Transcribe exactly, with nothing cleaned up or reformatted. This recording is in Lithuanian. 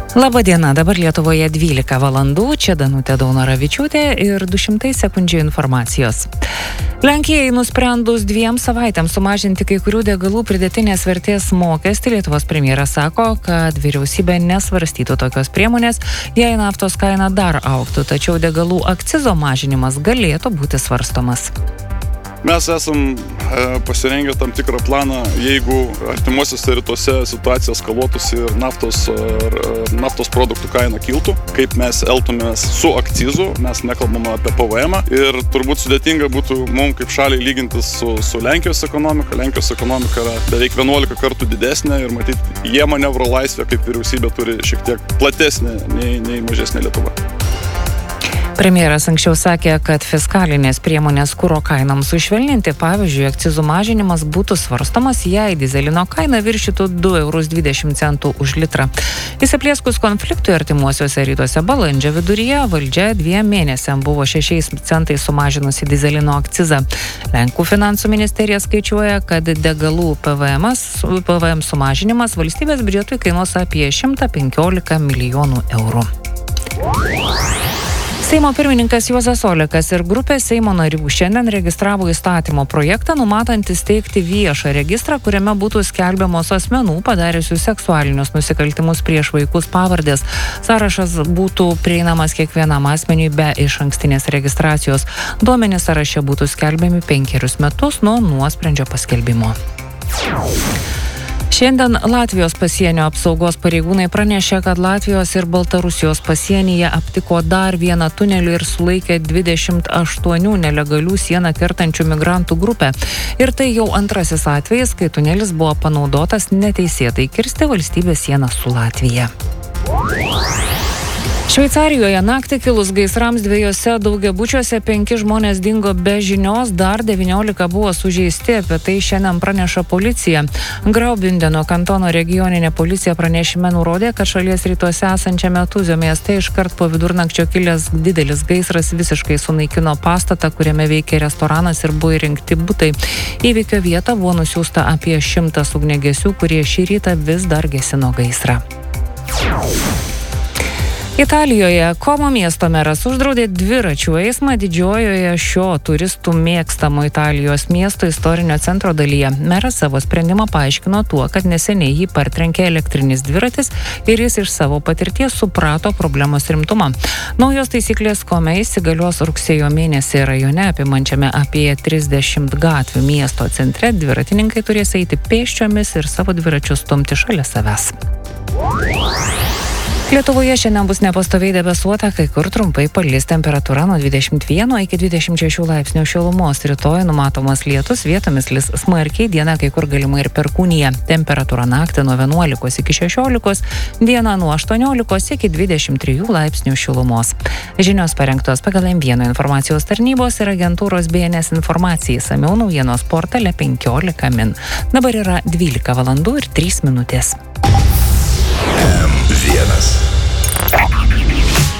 Labą dieną, dabar Lietuvoje dvylika valandų, čia Danutė Daunoravičiūtė ir du šimtai sekundžių informacijos. Lenkijai nusprendus dviem savaitėms sumažinti kai kurių degalų pridėtinės vertės mokestį, Lietuvos premjeras sako, kad vyriausybė nesvarstytų tokios priemonės, jei naftos kaina dar augtų, tačiau degalų akcizo mažinimas galėtų būti svarstomas. Mes esam e, pasirengę tam tikrą planą, jeigu artimuosiuose rytuose situacija eskaluotųsi ir naftos, ar, naftos produktų kaina kiltų, kaip mes elgtumės su akcizu, mes nekalbame apie P V M-ą ir turbūt sudėtinga būtų mums kaip šaliai lygintis su, su Lenkijos ekonomika. Lenkijos ekonomika yra beveik vienuolika kartų didesnė ir matyt, jie manevro laisvę kaip vyriausybė turi šiek tiek platesnė nei, nei mažesnė Lietuva. Premjeras anksčiau sakė, kad fiskalinės priemonės kuro kainams sušvelninti, pavyzdžiui, akcizų mažinimas būtų svarstomas, jei dizelino kaina viršytų du eurus dvidešimt centų už litrą. Įsiplieskus konfliktui artimuosiuose rytuose balandžio viduryje, valdžia dviem mėnesiam buvo šešiais centais sumažinusi dizelino akcizą. Lenkų finansų ministerija skaičiuoja, kad degalų P V M sumažinimas valstybės biudžetui kainuos apie šimtą penkiolika milijonų eurų. Seimo pirmininkas Juozas Olekas ir grupė Seimo narių šiandien registravo įstatymo projektą, numatantį steigti viešą registrą, kuriame būtų skelbiamos asmenų padariusių seksualinius nusikaltimus prieš vaikus pavardės. Sąrašas būtų prieinamas kiekvienam asmeniui be išankstinės registracijos. Duomenys sąraše būtų skelbiami penkerius metus nuo nuosprendžio paskelbimo. Šiandien Latvijos pasienio apsaugos pareigūnai pranešė, kad Latvijos ir Baltarusijos pasienyje aptiko dar vieną tunelį ir sulaikė dvidešimt aštuonių nelegalių sieną kertančių migrantų grupę. Ir tai jau antrasis atvejis, kai tunelis buvo panaudotas neteisėtai kirsti valstybės sieną su Latvija. Šveicarijoje naktį kilus gaisrams dviejose daugiabučiuose penki žmonės dingo be žinios, dar devyniolika buvo sužeisti, apie tai šiandien praneša policija. Graubindeno kantono regioninė policija pranešime nurodė, kad šalies rytuose esančiame Tuzio mieste iškart po vidurnakčio kilęs didelis gaisras visiškai sunaikino pastatą, kuriame veikė restoranas ir buvo įrengti butai. Įvykio vietą buvo nusiųsta apie šimtas ugniagesių, kurie šį rytą vis dar gesino gaisrą. Italijoje Como miesto meras uždraudė dviračių eismą didžiojoje šio turistų mėgstamo Italijos miesto istorinio centro dalyje. Meras savo sprendimą paaiškino tuo, kad neseniai jį partrenkė elektrinis dviratis ir jis iš savo patirties suprato problemos rimtumą. Naujos taisyklės Come įsigalios rugsėjo mėnesį rajone apimančiame apie trisdešimt gatvių miesto centre. Dviratininkai turės eiti pėsčiomis ir savo dviračius stumti šalia savęs. Lietuvoje šiandien bus nepastoviai debesuota, kai kur trumpai palis, temperatūra nuo dvidešimt vieno iki dvidešimt šešių laipsnių šilumos. Rytoj numatomas lietus, vietomis lis smarkiai, diena kai kur galima ir perkūnija. Temperatūra naktį nuo vienuolikos iki šešiolikos, diena nuo aštuoniolikos iki dvidešimt trijų laipsnių šilumos. Žinios parengtos pagal M vienas informacijos tarnybos ir agentūros B N S informacijai, samiau naujienos portale penkiolika min. Dabar yra dvylika valandų ir trys minutės. M vienas.